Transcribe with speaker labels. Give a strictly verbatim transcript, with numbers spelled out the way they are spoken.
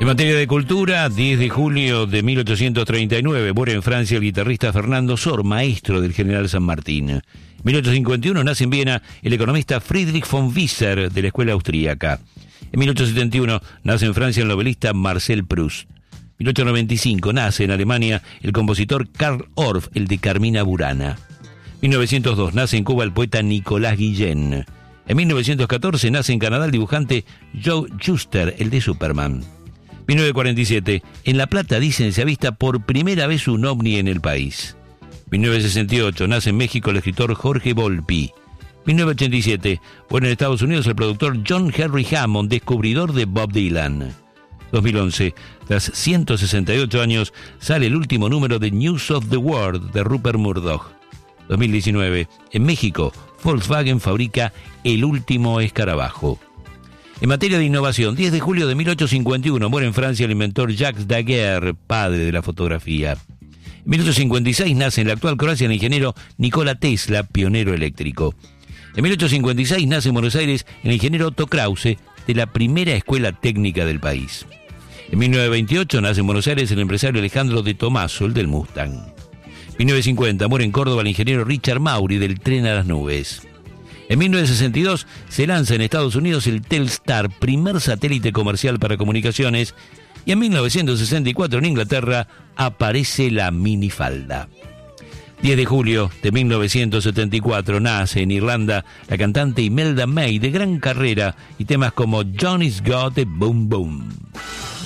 Speaker 1: materia de cultura, diez de julio de mil ochocientos treinta y nueve, muere en Francia el guitarrista Fernando Sor, maestro del general San Martín. En mil ochocientos cincuenta y uno nace en Viena el economista Friedrich von Wieser, de la escuela austríaca. En mil ochocientos setenta y uno nace en Francia el novelista Marcel Proust. En mil ochocientos noventa y cinco nace en Alemania el compositor Karl Orff, el de Carmina Burana. En mil novecientos dos nace en Cuba el poeta Nicolás Guillén. En mil novecientos catorce nace en Canadá el dibujante Joe Shuster, el de Superman. mil novecientos cuarenta y siete, en La Plata dicen se avista por primera vez un ovni en el país. mil novecientos sesenta y ocho, nace en México el escritor Jorge Volpi. mil novecientos ochenta y siete, muere en Estados Unidos el productor John Henry Hammond, descubridor de Bob Dylan. dos mil once, tras ciento sesenta y ocho años, sale el último número de News of the World de Rupert Murdoch. dos mil diecinueve, en México, Volkswagen fabrica el último escarabajo. En materia de innovación, diez de julio de mil ochocientos cincuenta y uno, muere en Francia el inventor Jacques Daguerre, padre de la fotografía. En mil ochocientos cincuenta y seis nace en la actual Croacia el ingeniero Nikola Tesla, pionero eléctrico. En mil ochocientos cincuenta y seis nace en Buenos Aires el ingeniero Otto Krause, de la primera escuela técnica del país. En mil novecientos veintiocho nace en Buenos Aires el empresario Alejandro de Tomaso, el del Mustang. En mil novecientos cincuenta muere en Córdoba el ingeniero Richard Maury, del Tren a las Nubes. En mil novecientos sesenta y dos se lanza en Estados Unidos el Telstar, primer satélite comercial para comunicaciones, y en mil novecientos sesenta y cuatro en Inglaterra aparece la minifalda. diez de julio de mil novecientos setenta y cuatro nace en Irlanda la cantante Imelda May, de gran carrera y temas como Johnny's Got a Boom Boom.